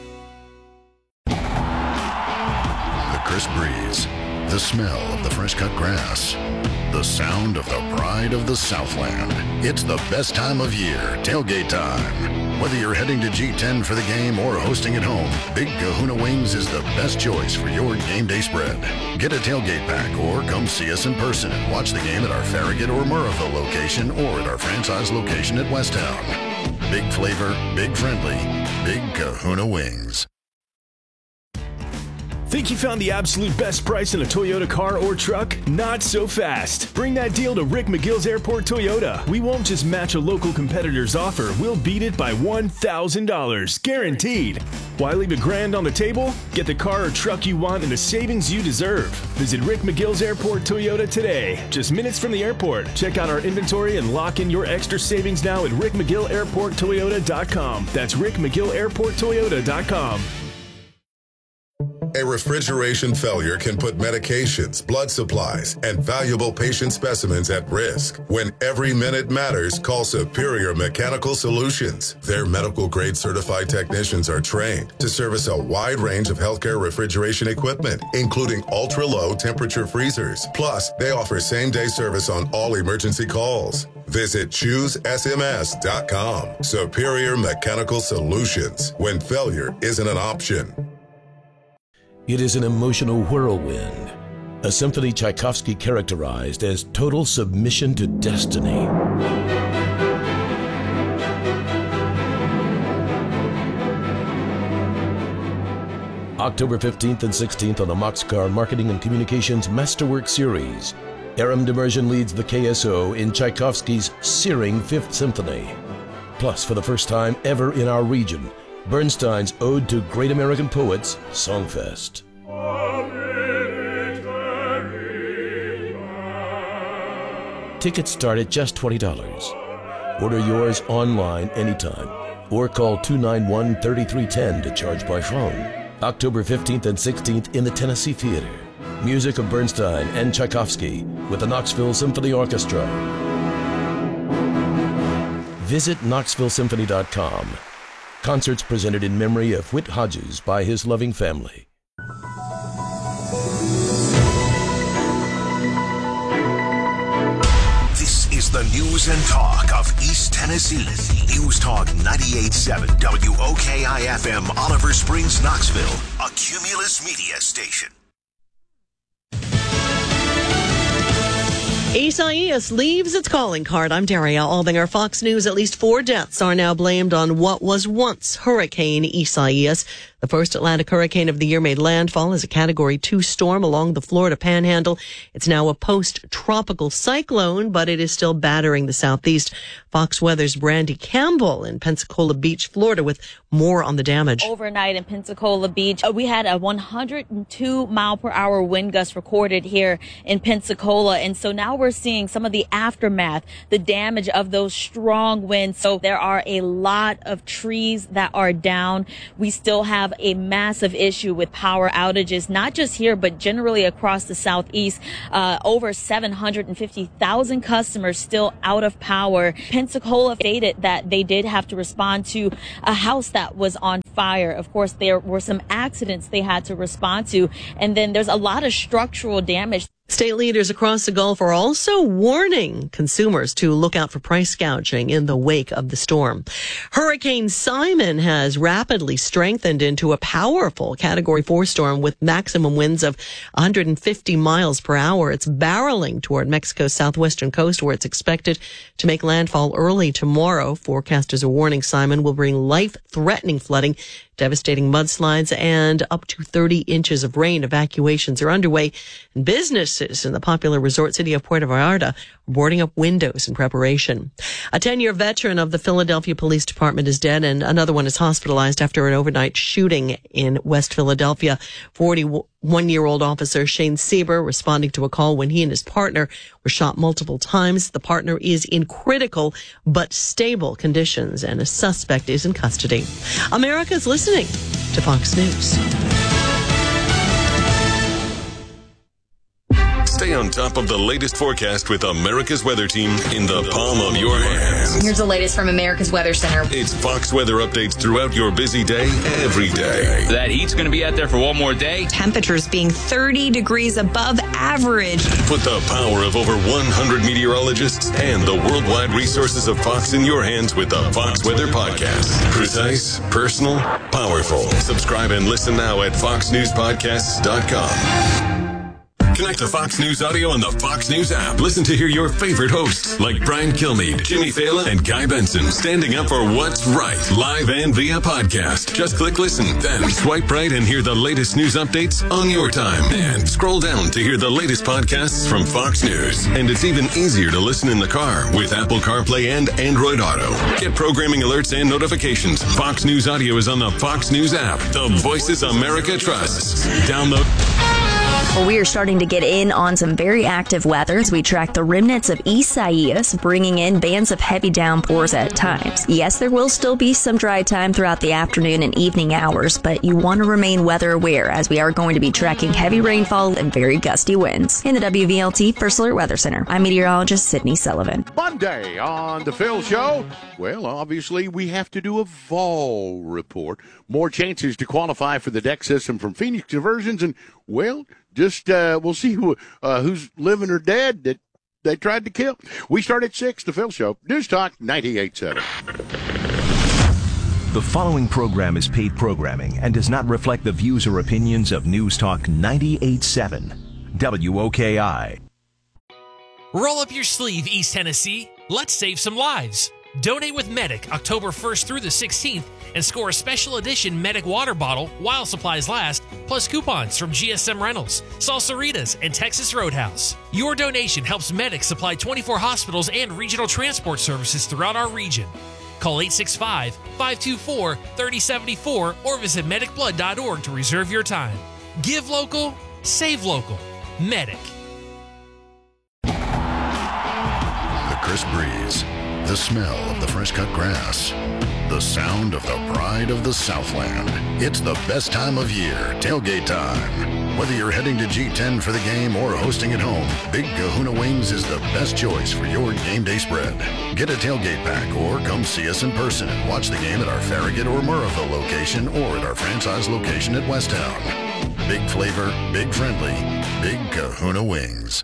The crisp breeze, the smell of the fresh cut grass, the sound of the pride of the Southland. It's the best time of year, tailgate time. Whether you're heading to G ten for the game or hosting at home, Big Kahuna Wings is the best choice for your game day spread. Get a tailgate pack or come see us in person and watch the game at our Farragut or Murrayville location or at our franchise location at Westtown. Big flavor, big friendly, Big Kahuna Wings. Think you found the absolute best price in a Toyota car or truck? Not so fast. Bring that deal to Rick McGill's Airport Toyota. We won't just match a local competitor's offer. We'll beat it by one thousand dollars, guaranteed. Why leave a grand on the table? Get the car or truck you want and the savings you deserve. Visit Rick McGill's Airport Toyota today. Just minutes from the airport. Check out our inventory and lock in your extra savings now at rick mcgill airport toyota dot com. That's rick mcgill airport toyota dot com. A refrigeration failure can put medications, blood supplies, and valuable patient specimens at risk. When every minute matters, call Superior Mechanical Solutions. Their medical-grade certified technicians are trained to service a wide range of healthcare refrigeration equipment, including ultra-low temperature freezers. Plus, they offer same-day service on all emergency calls. Visit choose S M S dot com. Superior Mechanical Solutions. When failure isn't an option. It is an emotional whirlwind, a symphony Tchaikovsky characterized as total submission to destiny. October fifteenth and sixteenth on the Moxcar Marketing and Communications Masterwork Series. Aram Demersion leads the K S O in Tchaikovsky's searing Fifth Symphony. Plus, for the first time ever in our region, Bernstein's Ode to Great American Poets, Songfest. Tickets start at just twenty dollars. Order yours online anytime or call two nine one, three three one zero to charge by phone. October fifteenth and sixteenth in the Tennessee Theater. Music of Bernstein and Tchaikovsky with the Knoxville Symphony Orchestra. Visit knoxville symphony dot com. Concerts presented in memory of Whit Hodges by his loving family. This is the news and talk of East Tennessee. News Talk ninety-eight point seven W O K I F M, Oliver Springs, Knoxville, a Cumulus Media station. Isaias leaves its calling card. I'm Daria Aldinger. Fox News, at least four deaths are now blamed on what was once Hurricane Isaias. The first Atlantic hurricane of the year made landfall as a Category two storm along the Florida Panhandle. It's now a post-tropical cyclone, but it is still battering the southeast. Fox Weather's Brandy Campbell in Pensacola Beach, Florida, with more on the damage. Overnight in Pensacola Beach, we had a one hundred two mile per hour wind gust recorded here in Pensacola, and so now we're we're seeing some of the aftermath, the damage of those strong winds. So there are a lot of trees that are down. We still have a massive issue with power outages, not just here, but generally across the Southeast. Uh, over seven hundred fifty thousand customers still out of power. Pensacola stated that they did have to respond to a house that was on fire. Of course, there were some accidents they had to respond to. And then there's a lot of structural damage. State leaders across the Gulf are also warning consumers to look out for price gouging in the wake of the storm. Hurricane Simon has rapidly strengthened into a powerful Category four storm with maximum winds of one hundred fifty miles per hour. It's barreling toward Mexico's southwestern coast, where it's expected to make landfall early tomorrow. Forecasters are warning Simon will bring life-threatening flooding, devastating mudslides, and up to thirty inches of rain. Evacuations are underway, and businesses in the popular resort city of Puerto Vallarta are boarding up windows in preparation. A ten-year veteran of the Philadelphia Police Department is dead, and another one is hospitalized after an overnight shooting in West Philadelphia. forty-one-year-old officer Shane Sieber responding to a call when he and his partner were shot multiple times. The partner is in critical but stable conditions, and a suspect is in custody. America's listening to Fox News. Stay on top of the latest forecast with America's Weather Team in the palm of your hands. Here's the latest from America's Weather Center. It's Fox weather updates throughout your busy day, every day. That heat's going to be out there for one more day. Temperatures being thirty degrees above average. Put the power of over one hundred meteorologists and the worldwide resources of Fox in your hands with the Fox Weather Podcast. Precise, personal, powerful. Subscribe and listen now at fox news podcasts dot com. Connect to Fox News Audio on the Fox News app. Listen to hear your favorite hosts like Brian Kilmeade, Jimmy Fallon, and Guy Benson standing up for what's right, live and via podcast. Just click listen, then swipe right and hear the latest news updates on your time. And scroll down to hear the latest podcasts from Fox News. And it's even easier to listen in the car with Apple CarPlay and Android Auto. Get programming alerts and notifications. Fox News Audio is on the Fox News app. The voices America trusts. Download. Well, we are starting to get in on some very active weather as we track the remnants of Isaias, bringing in bands of heavy downpours at times. Yes, there will still be some dry time throughout the afternoon and evening hours, but you want to remain weather aware as we are going to be tracking heavy rainfall and very gusty winds. In the W V L T First Alert Weather Center, I'm meteorologist Sydney Sullivan. Monday on The Phil Show. Well, obviously, we have to do a fall report. More chances to qualify for the deck system from Phoenix Diversions, and, well, just uh, we'll see who uh, who's living or dead that they tried to kill. We start at six, The Phil Show. News Talk ninety-eight point seven. The following program is paid programming and does not reflect the views or opinions of News Talk ninety-eight point seven W O K I. Roll up your sleeve, East Tennessee. Let's save some lives. Donate with Medic October first through the sixteenth and score a special edition Medic water bottle while supplies last, plus coupons from G S M Rentals, Salsaritas, and Texas Roadhouse. Your donation helps Medic supply twenty-four hospitals and regional transport services throughout our region. Call eight six five, five two four, three oh seven four or visit medic blood dot org to reserve your time. Give local, save local. Medic. The crisp breeze, the smell of the fresh cut grass, the sound of the pride of the Southland. It's the best time of year, tailgate time. Whether you're heading to G ten for the game or hosting at home, Big Kahuna Wings is the best choice for your game day spread. Get a tailgate pack or come see us in person and watch the game at our Farragut or Murrayville location or at our franchise location at Westtown. Big flavor, big friendly, Big Kahuna Wings.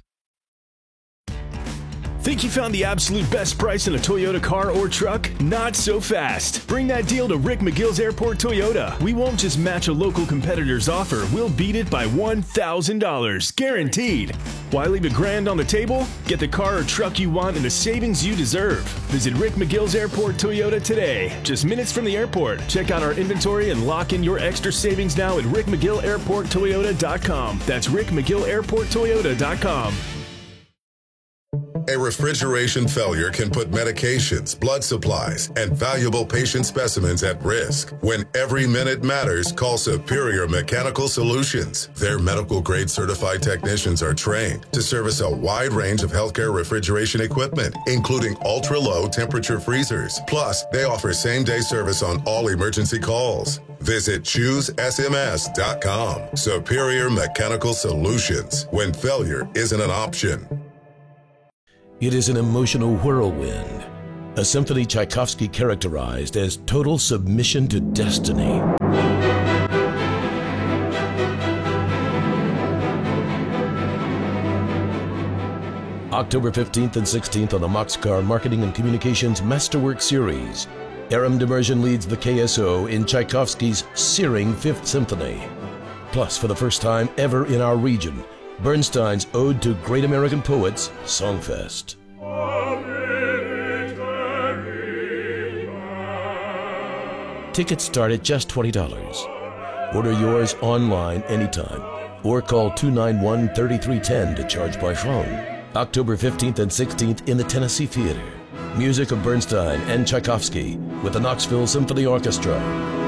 Think you found the absolute best price in a Toyota car or truck? Not so fast. Bring that deal to Rick McGill's Airport Toyota. We won't just match a local competitor's offer. We'll beat it by one thousand dollars. Guaranteed. Why leave a grand on the table? Get the car or truck you want and the savings you deserve. Visit Rick McGill's Airport Toyota today. Just minutes from the airport. Check out our inventory and lock in your extra savings now at rick mcgill airport toyota dot com. That's rick mcgill airport toyota dot com. A refrigeration failure can put medications, blood supplies, and valuable patient specimens at risk. When every minute matters, call Superior Mechanical Solutions. Their medical-grade certified technicians are trained to service a wide range of healthcare refrigeration equipment, including ultra-low temperature freezers. Plus, they offer same-day service on all emergency calls. Visit choose S M S dot com. Superior Mechanical Solutions. When failure isn't an option. It is an emotional whirlwind, a symphony Tchaikovsky characterized as total submission to destiny. October fifteenth and sixteenth on the Moxcar Marketing and Communications Masterwork Series. Aram Demerjian leads the K S O in Tchaikovsky's searing Fifth Symphony. Plus, for the first time ever in our region, Bernstein's Ode to Great American Poets, Songfest. Tickets start at just twenty dollars. Order yours online anytime or call two nine one, three three one zero to charge by phone. October fifteenth and sixteenth in the Tennessee Theater. Music of Bernstein and Tchaikovsky with the Knoxville Symphony Orchestra.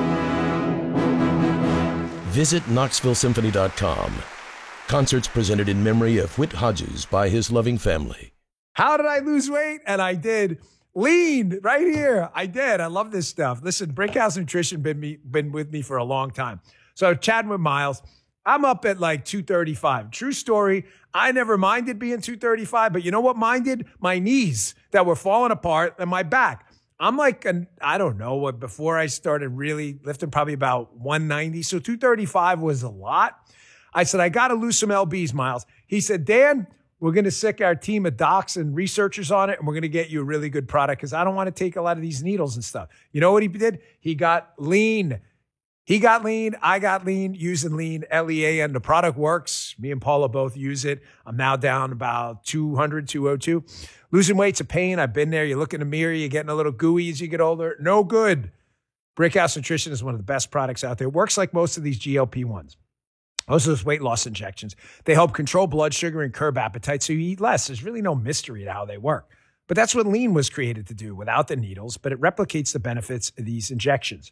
Visit knoxville symphony dot com. Concerts presented in memory of Whit Hodges by his loving family. How did I lose weight? And I did. Lean right here. I did. I love this stuff. Listen, Brickhouse Nutrition been me been with me for a long time. So chatting with Miles, I'm up at like two thirty-five. True story. I never minded being two thirty-five, but you know what minded? My knees that were falling apart and my back. I'm like, an, I don't know what, before I started really lifting, probably about one ninety. So two thirty-five was a lot. I said, I got to lose some L Bs, Miles. He said, Dan, we're going to sick our team of docs and researchers on it, and we're going to get you a really good product because I don't want to take a lot of these needles and stuff. You know what he did? He got lean. He got lean. I got lean using lean, L E A, and the product works. Me and Paula both use it. I'm now down about two hundred, two oh two. Losing weight's a pain. I've been there. You look in the mirror, you're getting a little gooey as you get older. No good. Brickhouse Nutrition is one of the best products out there. It works like most of these G L P ones. Most of those weight loss injections. They help control blood sugar and curb appetite so you eat less. There's really no mystery to how they work. But that's what lean was created to do without the needles, but it replicates the benefits of these injections.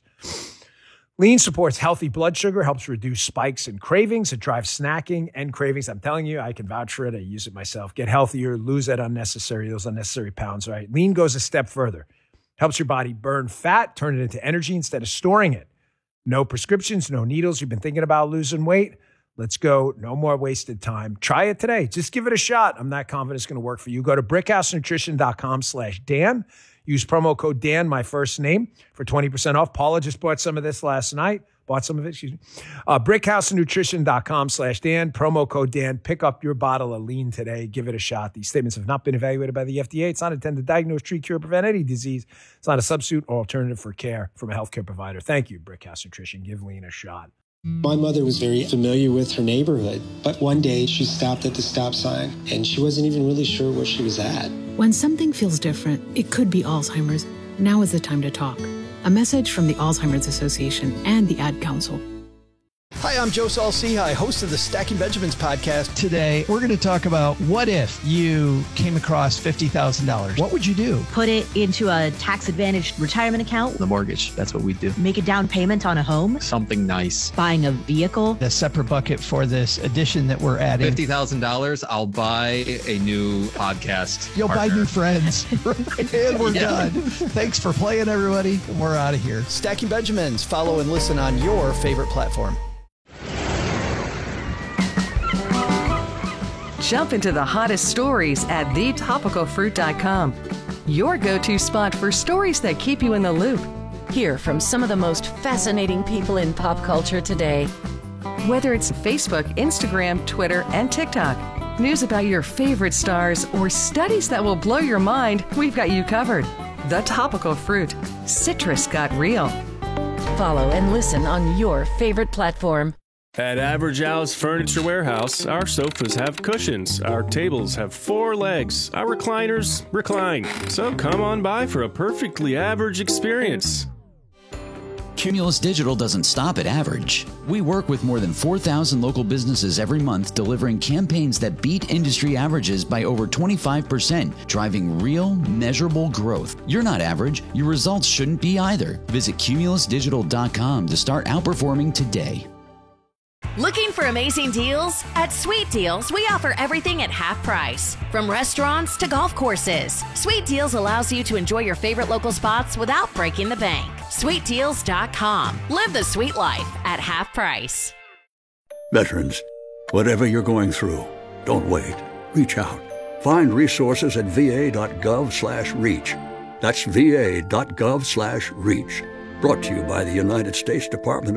Lean supports healthy blood sugar, helps reduce spikes and cravings. It drives snacking and cravings. I'm telling you, I can vouch for it. I use it myself. Get healthier, lose that unnecessary, those unnecessary pounds, right? Lean goes a step further. Helps your body burn fat, turn it into energy instead of storing it. No prescriptions, no needles. You've been thinking about losing weight? Let's go. No more wasted time. Try it today. Just give it a shot. I'm not confident it's going to work for you. Go to brickhousenutrition.com slash Dan. Use promo code Dan, my first name, for twenty percent off. Paula just bought some of this last night. Bought some of it, excuse me. Uh, brickhousenutrition.com slash Dan. Promo code Dan. Pick up your bottle of lean today. Give it a shot. These statements have not been evaluated by the F D A. It's not intended to diagnose, treat, cure, prevent any disease. It's not a substitute or alternative for care from a healthcare provider. Thank you, Brickhouse Nutrition. Give lean a shot. My mother was very familiar with her neighborhood, but one day she stopped at the stop sign and she wasn't even really sure where she was at. When something feels different, it could be Alzheimer's. Now is the time to talk. A message from the Alzheimer's Association and the Ad Council. Hi, I'm Joe Saul-Sehy, host of the Stacking Benjamins podcast. Today, we're going to talk about what if you came across fifty thousand dollars. What would you do? Put it into a tax-advantaged retirement account. The mortgage, that's what we do. Make a down payment on a home. Something nice. Buying a vehicle. A separate bucket for this addition that we're adding. fifty thousand dollars, I'll buy a new podcast You'll partner. buy new friends. And we're Yeah. done. Thanks for playing, everybody. We're out of here. Stacking Benjamins. Follow and listen on your favorite platform. Jump into the hottest stories at the topical fruit dot com. Your go-to spot for stories that keep you in the loop. Hear from some of the most fascinating people in pop culture today. Whether it's Facebook, Instagram, Twitter, and TikTok, news about your favorite stars, or studies that will blow your mind, we've got you covered. The Topical Fruit. Citrus got real. Follow and listen on your favorite platform. At Average Al's Furniture Warehouse, our sofas have cushions, our tables have four legs, our recliners recline. So come on by for a perfectly average experience. Cumulus Digital doesn't stop at average. We work with more than four thousand local businesses every month, delivering campaigns that beat industry averages by over twenty-five percent, driving real, measurable growth. You're not average. Your results shouldn't be either. Visit cumulus digital dot com to start outperforming today. Looking for amazing deals? At Sweet Deals, we offer everything at half price. From restaurants to golf courses, Sweet Deals allows you to enjoy your favorite local spots without breaking the bank. sweet deals dot com. Live the sweet life at half price. Veterans, whatever you're going through, don't wait. Reach out. Find resources at va.gov slash reach. That's va.gov slash reach. Brought to you by the United States Department of